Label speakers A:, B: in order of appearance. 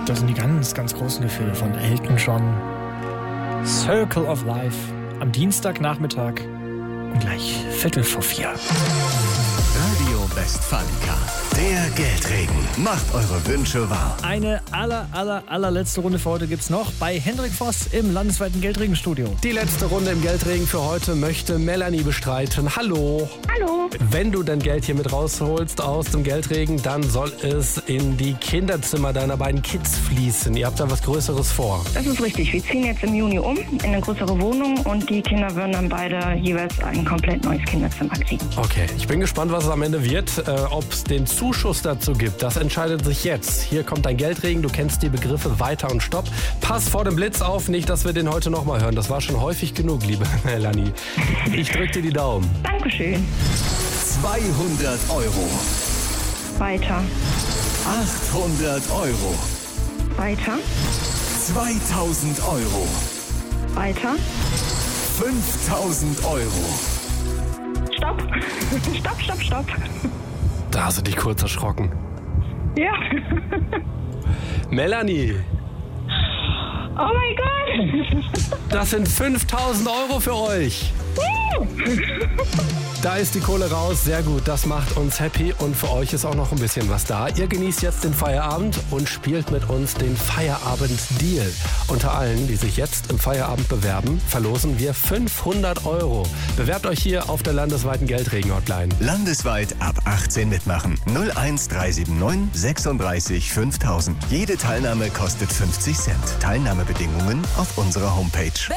A: Das sind die ganz, ganz großen Gefühle von Elton John. Circle of Life am Dienstagnachmittag und gleich 3:45.
B: Radio Westfalica, der Geldregen. Macht eure Wünsche wahr.
A: Eine allerletzte Runde für heute gibt's noch bei Hendrik Voss im landesweiten Geldregenstudio.
C: Die letzte Runde im Geldregen für heute möchte Melanie bestreiten. Hallo.
D: Hallo.
C: Wenn du dein Geld hier mit rausholst aus dem Geldregen, dann soll es in die Kinderzimmer deiner beiden Kids fließen. Ihr habt da was Größeres vor.
D: Das ist richtig. Wir ziehen jetzt im Juni um in eine größere Wohnung und die Kinder würden dann beide jeweils ein komplett neues Kinderzimmer kriegen.
C: Okay, ich bin gespannt, was es am Ende wird. Ob es den Zuschuss dazu gibt, das entscheidet sich jetzt. Hier kommt dein Geldregen. Du kennst die Begriffe Weiter und Stopp. Pass vor dem Blitz auf, nicht, dass wir den heute nochmal hören. Das war schon häufig genug, liebe Melanie. Ich drück dir die Daumen.
D: Dankeschön.
B: 200 Euro.
D: Weiter.
B: 800 Euro.
D: Weiter.
B: 2000 Euro.
D: Weiter.
B: 5000 Euro.
D: Stopp. Stopp.
C: Da hast du dich kurz erschrocken.
D: Ja.
C: Melanie,
D: Oh mein Gott.
C: das sind 5000 Euro für euch. Da ist die Kohle raus, sehr gut, das macht uns happy und für euch ist auch noch ein bisschen was da. Ihr genießt jetzt den Feierabend und spielt mit uns den Feierabend-Deal. Unter allen, die sich jetzt im Feierabend bewerben, verlosen wir 500 Euro. Bewerbt euch hier auf der landesweiten Geldregen-Hotline.
B: Landesweit ab 18 mitmachen. 01379 36 5000. Jede Teilnahme kostet 50 Cent. Teilnahmebedingungen auf unserer Homepage.